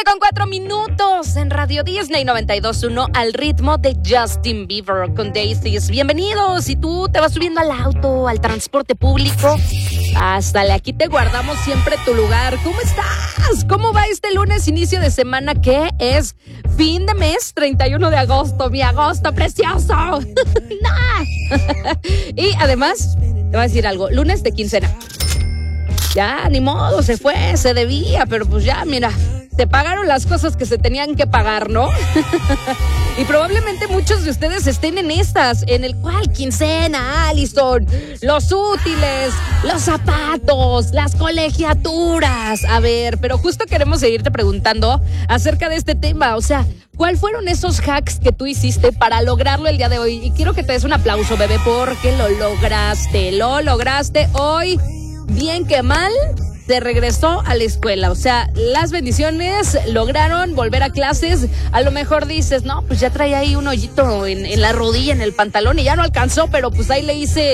Con 4 minutos en Radio Disney 92.1 al ritmo de Justin Bieber con Daisies. Bienvenidos. Si tú te vas subiendo al auto, al transporte público, hasta aquí te guardamos siempre tu lugar. ¿Cómo estás? ¿Cómo va este lunes, inicio de semana? ¿Qué es? Fin de mes, 31 de agosto. Mi agosto precioso. Y además, te voy a decir algo. Lunes de quincena. Ya, ni modo, se fue, se debía, pero pues ya, mira, te pagaron las cosas que se tenían que pagar, ¿no? Y probablemente muchos de ustedes estén en estas, en el cual quincena, Allison, los útiles, los zapatos, las colegiaturas. A ver, pero justo queremos seguirte preguntando acerca de este tema, o sea, ¿cuáles fueron esos hacks que tú hiciste para lograrlo el día de hoy? Y quiero que te des un aplauso, bebé, porque lo lograste hoy. Bien que mal, se regresó a la escuela. O sea, las bendiciones lograron volver a clases. A lo mejor dices, no, pues ya traía ahí un hoyito en la rodilla, en el pantalón y ya no alcanzó, pero pues ahí le hice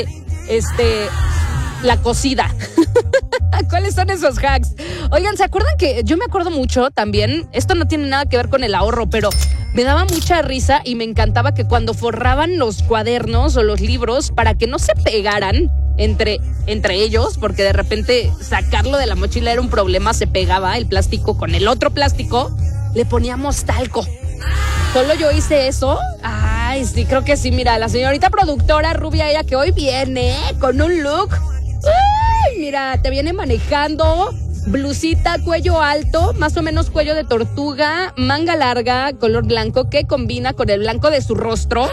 la cosida. ¿Cuáles son esos hacks? Oigan, ¿se acuerdan que yo me acuerdo mucho también? Esto no tiene nada que ver con el ahorro, pero me daba mucha risa y me encantaba que cuando forraban los cuadernos o los libros para que no se pegaran entre ellos, porque de repente sacarlo de la mochila era un problema, se pegaba el plástico con el otro plástico, le poníamos talco. ¿Solo yo hice eso? Ay, sí, creo que sí. Mira, la señorita productora rubia, ella que hoy viene con un look. Ay, mira, te viene manejando blusita, cuello alto, más o menos cuello de tortuga, manga larga, color blanco, que combina con el blanco de su rostro.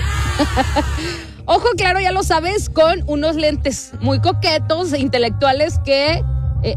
Ojo claro, ya lo sabes, con unos lentes muy coquetos e intelectuales que